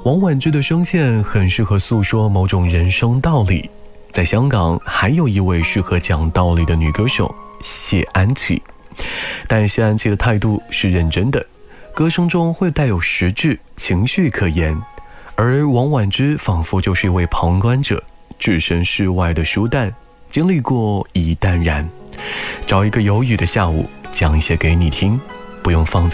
王菀之的声线很适合诉说某种人生道理。在香港还有一位适合讲道理的女歌手谢安琪，但谢安琪的态度是认真的，歌声中会带有实质情绪可言，而王菀之仿佛就是一位旁观者，置身事外的书淡，经历过已淡然。找一个有雨的下午，讲一些给你听，不用放在